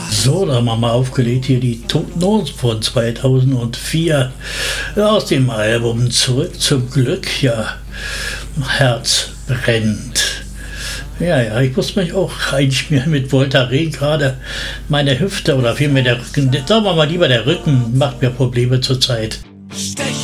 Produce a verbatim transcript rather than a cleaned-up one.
So, da haben wir mal aufgelegt hier die Toten Hosen von zweitausendvier aus dem Album Zurück zum Glück. Ja, Herz brennt. Ja, ja, ich muss mich auch einschmieren mit Voltaren, gerade meine Hüfte oder vielmehr der Rücken. Sagen wir mal lieber, der Rücken macht mir Probleme zurzeit. Stell